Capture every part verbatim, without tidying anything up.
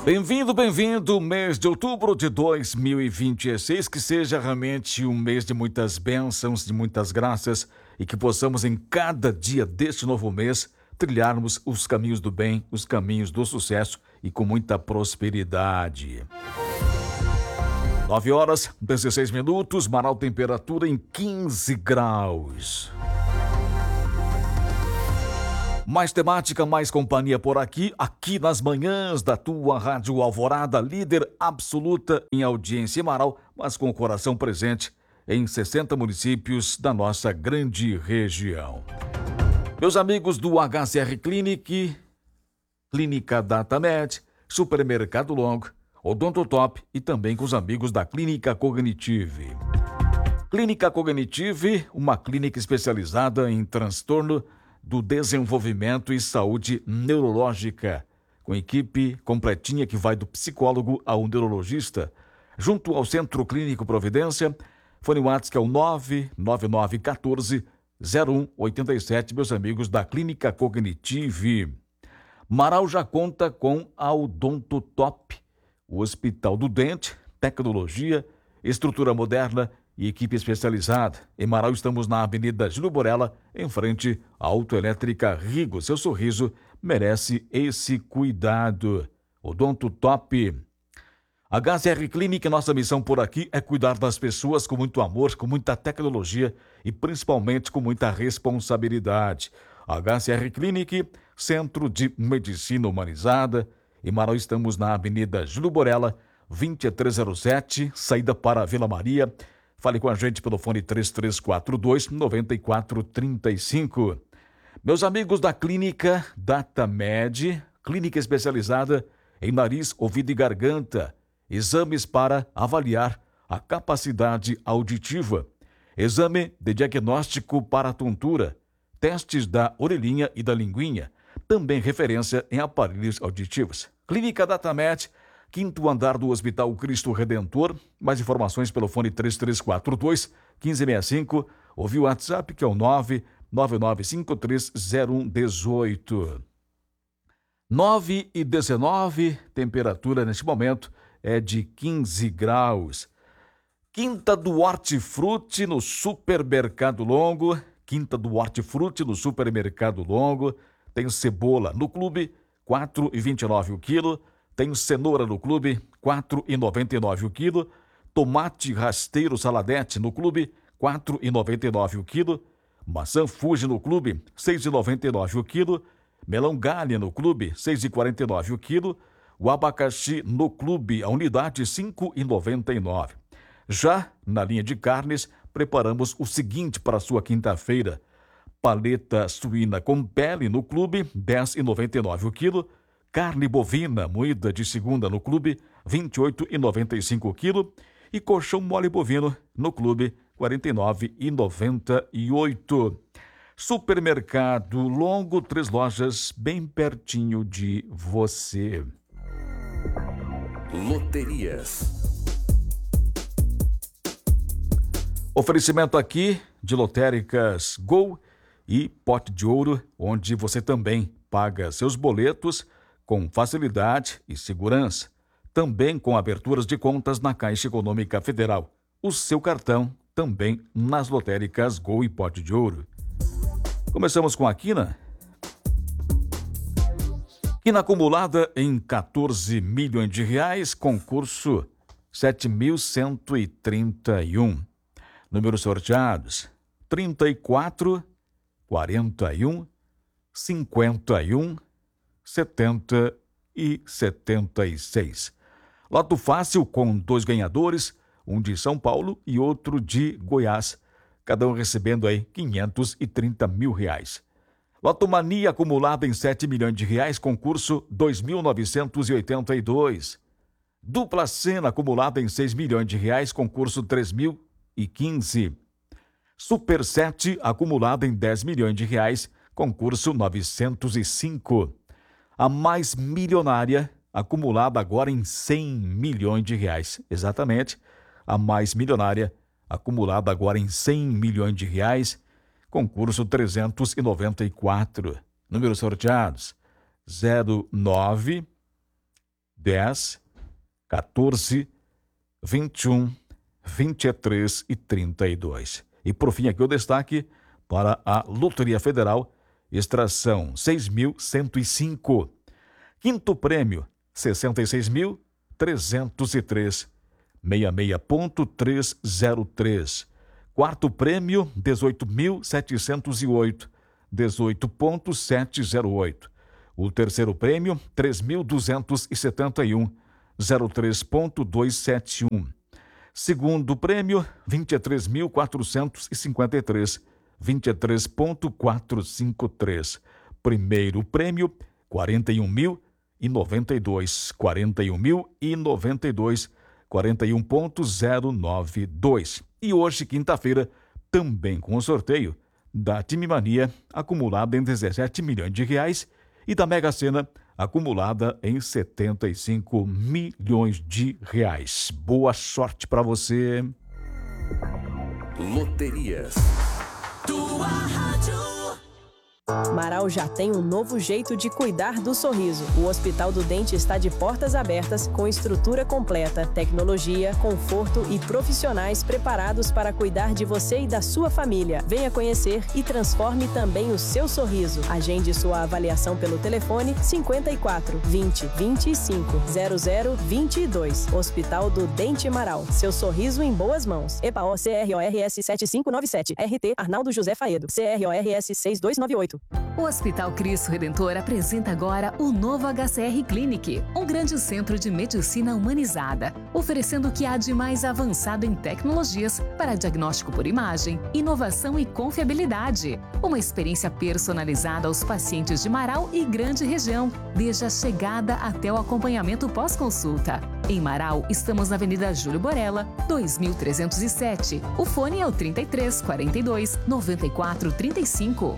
Bem-vindo, bem-vindo, mês de outubro de dois mil e vinte e seis, que seja realmente um mês de muitas bênçãos, de muitas graças e que possamos em cada dia deste novo mês trilharmos os caminhos do bem, os caminhos do sucesso e com muita prosperidade. nove horas, dezesseis minutos, Marau, temperatura em quinze graus. Mais temática, mais companhia por aqui, aqui nas manhãs da tua Rádio Alvorada, líder absoluta em audiência em Marau, mas com o coração presente em sessenta municípios da nossa grande região. Meus amigos do H C R Clinic, Clínica DataMed, Supermercado Longo, Odontotop e também com os amigos da Clínica Cognitive. Clínica Cognitive, uma clínica especializada em transtorno do desenvolvimento e saúde neurológica, com equipe completinha que vai do psicólogo ao neurologista, junto ao Centro Clínico Providência. Fone WhatsApp que é o nove nove nove um quatro zero um oito sete, meus amigos da Clínica Cognitive. Marau já conta com a Odontotop, o Hospital do Dente, tecnologia, estrutura moderna e equipe especializada. Em Marau estamos na Avenida Gino Borella, em frente à Autoelétrica Rigo. Seu sorriso merece esse cuidado. Odontotop. H C R Clinic, nossa missão por aqui é cuidar das pessoas com muito amor, com muita tecnologia e principalmente com muita responsabilidade. H C R Clinic, Centro de Medicina Humanizada. Em Marau estamos na Avenida Gino Borella, vinte e três zero sete, saída para a Vila Maria. Fale com a gente pelo fone três três quatro dois, nove quatro três cinco. Meus amigos da Clínica DataMed, clínica especializada em nariz, ouvido e garganta. Exames para avaliar a capacidade auditiva. Exame de diagnóstico para a tontura. Testes da orelhinha e da linguinha. Também referência em aparelhos auditivos. Clínica DataMed, quinto andar do Hospital Cristo Redentor. Mais informações pelo fone três três quatro dois, um cinco seis cinco. Ou via o WhatsApp que é o nove nove nove cinco três zero um um oito. nove e dezenove, temperatura neste momento é de quinze graus. Quinta do Hortifruti no Supermercado Longo. Quinta do Hortifruti no Supermercado Longo. Tem cebola no clube, quatro reais e vinte e nove centavos o quilo. Tem cenoura no clube, quatro reais e noventa e nove centavos o quilo. Tomate rasteiro saladete no clube, quatro reais e noventa e nove centavos o quilo. Maçã Fuji no clube, seis reais e noventa e nove centavos o quilo. Melão Galha no clube, seis reais e quarenta e nove centavos o quilo. O abacaxi no clube, a unidade, cinco reais e noventa e nove centavos. Já na linha de carnes, preparamos o seguinte para a sua quinta-feira. Paleta suína com pele no clube, dez reais e noventa e nove centavos o quilo. Carne bovina moída de segunda no clube, vinte e oito reais e noventa e cinco centavos o quilo. E colchão mole bovino no clube, quarenta e nove reais e noventa e oito centavos. Supermercado Longo, três lojas bem pertinho de você. Loterias. Oferecimento aqui de lotéricas Gol e Pote de Ouro, onde você também paga seus boletos com facilidade e segurança. Também com aberturas de contas na Caixa Econômica Federal. O seu cartão também nas lotéricas Gol e Pote de Ouro. Começamos com a Quina. Quina acumulada em quatorze milhões de reais, concurso sete mil cento e trinta e um. Números sorteados: trinta e quatro, quarenta e um, cinquenta e um, setenta e setenta e seis. Loto fácil com dois ganhadores, um de São Paulo e outro de Goiás, cada um recebendo aí quinhentos e trinta mil reais. Loto Mania acumulada em sete milhões de reais, concurso dois mil novecentos e oitenta e dois. Dupla Sena acumulada em seis milhões de reais, concurso três mil e quinze. Super sete acumulada em dez milhões de reais, concurso novecentos e cinco. A mais milionária acumulada agora em cem milhões de reais. Exatamente, a mais milionária acumulada agora em cem milhões de reais, concurso trezentos e noventa e quatro. Números sorteados: zero nove, dez, quatorze, vinte e um, vinte e três e trinta e dois. E por fim aqui o destaque para a Loteria Federal, extração seis mil cento e cinco. Quinto prêmio, sessenta e seis mil trezentos e três, sessenta e seis ponto trezentos e três. Quarto prêmio, dezoito mil setecentos e oito, dezoito ponto setecentos e oito. O terceiro prêmio, três mil duzentos e setenta e um, zero três ponto duzentos e setenta e um. Segundo prêmio, vinte e três mil quatrocentos e cinquenta e três, vinte e três ponto quatrocentos e cinquenta e três. Primeiro prêmio, quarenta e um mil e noventa e dois, quarenta e um mil e noventa e dois, quarenta e um ponto zero nove dois. E hoje, quinta-feira, também com o sorteio da Time Mania, acumulada em dezessete milhões de reais, e da Mega Sena, acumulada em setenta e cinco milhões de reais. Boa sorte para você. Loterias. Tua rádio. Marau já tem um novo jeito de cuidar do sorriso. O Hospital do Dente está de portas abertas, com estrutura completa, tecnologia, conforto e profissionais preparados para cuidar de você e da sua família. Venha conhecer e transforme também o seu sorriso. Agende sua avaliação pelo telefone cinquenta e quatro, vinte, vinte e cinco, zero zero vinte e dois. Hospital do Dente Marau. Seu sorriso em boas mãos. E P A O C R O R S sete cinco nove sete. R T Arnaldo José Faedo. C R O R S seis dois nove oito. O Hospital Cristo Redentor apresenta agora o novo H C R Clinic, um grande centro de medicina humanizada, oferecendo o que há de mais avançado em tecnologias para diagnóstico por imagem, inovação e confiabilidade. Uma experiência personalizada aos pacientes de Marau e grande região, desde a chegada até o acompanhamento pós-consulta. Em Marau, estamos na Avenida Júlio Borella, dois mil trezentos e sete. O fone é o trinta e três, quarenta e dois, noventa e quatro, trinta e cinco.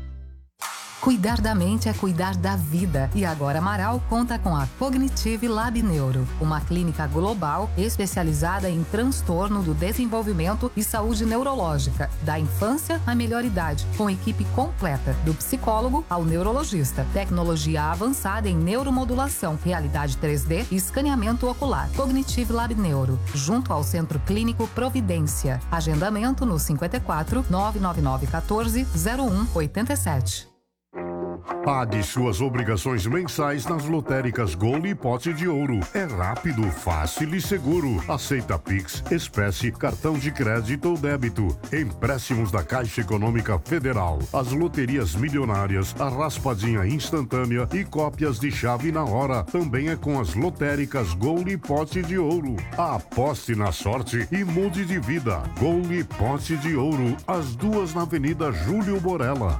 Cuidar da mente é cuidar da vida. E agora Marau conta com a Cognitive Lab Neuro, uma clínica global especializada em transtorno do desenvolvimento e saúde neurológica, da infância à melhor idade, com equipe completa, do psicólogo ao neurologista, tecnologia avançada em neuromodulação, realidade três D e escaneamento ocular. Cognitive Lab Neuro, junto ao Centro Clínico Providência. Agendamento no cinquenta e quatro, nove nove nove um quatro, zero um oito sete. Pague suas obrigações mensais nas lotéricas Gol e Pote de Ouro. É rápido, fácil e seguro. Aceita Pix, espécie, cartão de crédito ou débito. Empréstimos da Caixa Econômica Federal. As loterias milionárias, a raspadinha instantânea e cópias de chave na hora. Também é com as lotéricas Gol e Pote de Ouro. Aposte na sorte e mude de vida. Gol e Pote de Ouro. As duas na Avenida Júlio Borella.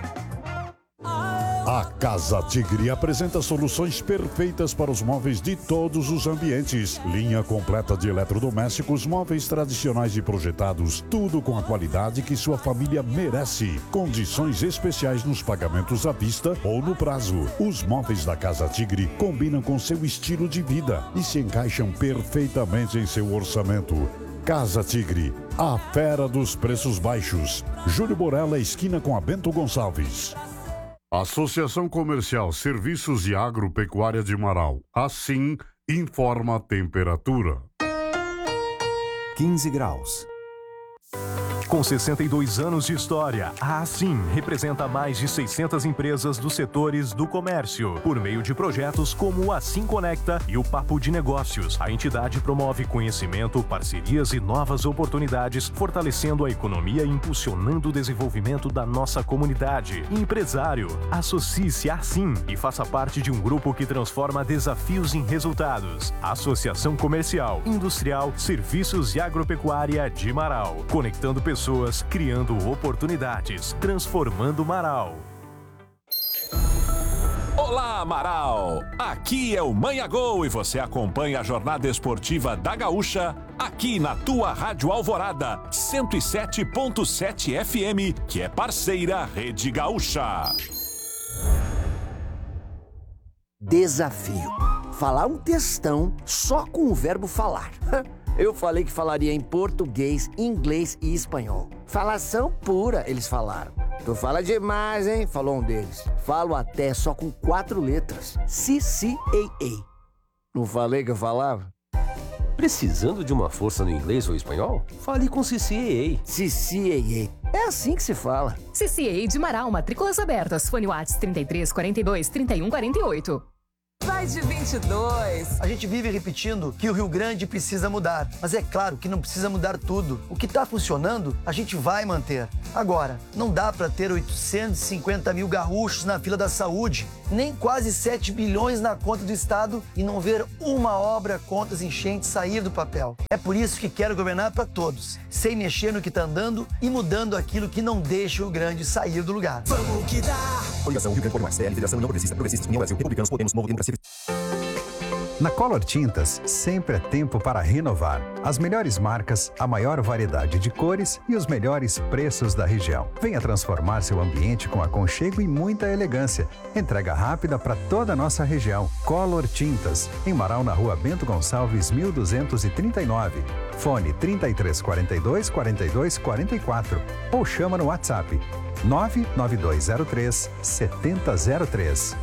A Casa Tigre apresenta soluções perfeitas para os móveis de todos os ambientes. Linha completa de eletrodomésticos, móveis tradicionais e projetados. Tudo com a qualidade que sua família merece. Condições especiais nos pagamentos à vista ou no prazo. Os móveis da Casa Tigre combinam com seu estilo de vida e se encaixam perfeitamente em seu orçamento. Casa Tigre, a fera dos preços baixos. Júlio Borella, esquina com a Bento Gonçalves. Associação Comercial Serviços e Agropecuária de Marau. Assim, informa a temperatura. quinze graus. Com sessenta e dois anos de história, a Assim representa mais de seiscentas empresas dos setores do comércio. Por meio de projetos como o Assim Conecta e o Papo de Negócios, a entidade promove conhecimento, parcerias e novas oportunidades, fortalecendo a economia e impulsionando o desenvolvimento da nossa comunidade. Empresário, associe-se a Assim e faça parte de um grupo que transforma desafios em resultados. Associação Comercial, Industrial, Serviços e Agropecuária de Marau. Conectando pessoas. Pessoas criando oportunidades, transformando Marau. Olá, Marau! Aqui é o Manha Gol e você acompanha a jornada esportiva da Gaúcha aqui na tua Rádio Alvorada, cento e sete ponto sete F M, que é parceira Rede Gaúcha. Desafio. Falar um textão só com o verbo falar. Eu falei que falaria em português, inglês e espanhol. Falação pura, eles falaram. Tu fala demais, hein? Falou um deles. Falo até só com quatro letras. C C A A. Não falei que eu falava? Precisando de uma força no inglês ou espanhol? Fale com C C A A. C C A A. É assim que se fala. C C A A de Marau, matrículas abertas. Fone Whats trinta e três, quarenta e dois, trinta e um, quarenta e oito. Vai de vinte e dois. A gente vive repetindo que o Rio Grande precisa mudar, mas é claro que não precisa mudar tudo. O que está funcionando, a gente vai manter. Agora, não dá para ter oitocentos e cinquenta mil gaúchos na fila da saúde, nem quase sete bilhões na conta do Estado e não ver uma obra contra as enchentes sair do papel. É por isso que quero governar para todos, sem mexer no que está andando e mudando aquilo que não deixa o Rio Grande sair do lugar. Vamos que dá! Coligação Rio Grande por Mais, C L, Federação União Progressista, Progressistas, União Brasil, Republicanos, Podemos, Novo Democracia. Na Color Tintas, sempre é tempo para renovar. As melhores marcas, a maior variedade de cores e os melhores preços da região. Venha transformar seu ambiente com aconchego e muita elegância. Entrega rápida para toda a nossa região. Color Tintas, em Marau, na rua Bento Gonçalves, mil duzentos e trinta e nove. Fone trinta e três, quarenta e dois, quarenta e dois, quarenta e quatro. Ou chama no WhatsApp nove nove dois zero três, sete zero zero três.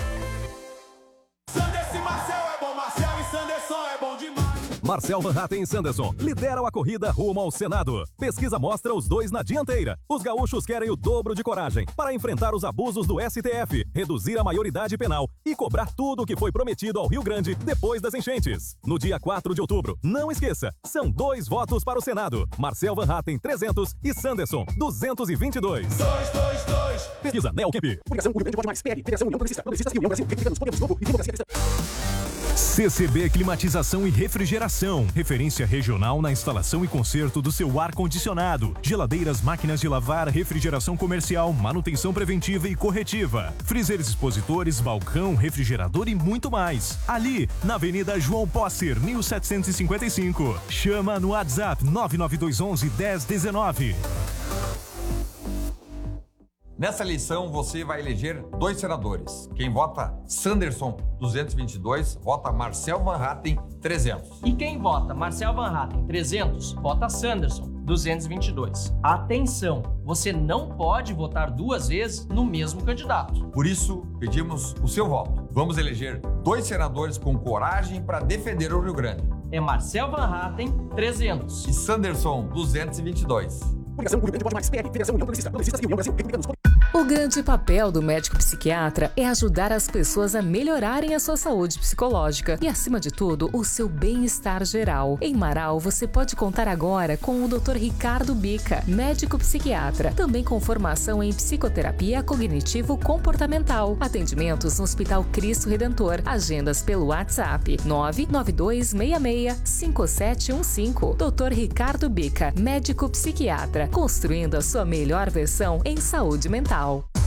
Marcel Van Hatten e Sanderson lideram a corrida rumo ao Senado. Pesquisa mostra os dois na dianteira. Os gaúchos querem o dobro de coragem para enfrentar os abusos do S T F, reduzir a maioridade penal e cobrar tudo o que foi prometido ao Rio Grande depois das enchentes. No dia quatro de outubro, não esqueça, são dois votos para o Senado. Marcel Van Hatten, trezentos e Sanderson, duzentos e vinte e dois. dois, dois, dois. Pesquisa Neocamp. Publicação Rio Grande pode mais. P L, Federação União Progressista, Progressistas e União Brasil, Republicanos, Podemos, Novo e Democracia Cristã. C C B Climatização e Refrigeração, referência regional na instalação e conserto do seu ar-condicionado, geladeiras, máquinas de lavar, refrigeração comercial, manutenção preventiva e corretiva, freezers expositores, balcão, refrigerador e muito mais. Ali, na Avenida João Posser, mil setecentos e cinquenta e cinco. Chama no WhatsApp nove nove dois um um, dez dezenove. Nessa eleição, você vai eleger dois senadores. Quem vota Sanderson, duzentos e vinte e dois, vota Marcel Van Hatten, trezentos. E quem vota Marcel Van Hatten, trezentos, vota Sanderson, duzentos e vinte e dois. Atenção, você não pode votar duas vezes no mesmo candidato. Por isso, pedimos o seu voto. Vamos eleger dois senadores com coragem para defender o Rio Grande. É Marcel Van Hatten, trezentos. E Sanderson, duzentos e vinte e dois. Publicação Rio Grande pode mais. P L, Federação União Progressista, Progressistas e União Brasil, Republicanos. O grande papel do médico psiquiatra é ajudar as pessoas a melhorarem a sua saúde psicológica e, acima de tudo, o seu bem-estar geral. Em Marau, você pode contar agora com o doutor Ricardo Bica, médico psiquiatra, também com formação em psicoterapia cognitivo-comportamental. Atendimentos no Hospital Cristo Redentor. Agendas pelo WhatsApp nove nove dois seis seis, cinco sete um cinco. doutor Ricardo Bica, médico psiquiatra, construindo a sua melhor versão em saúde mental.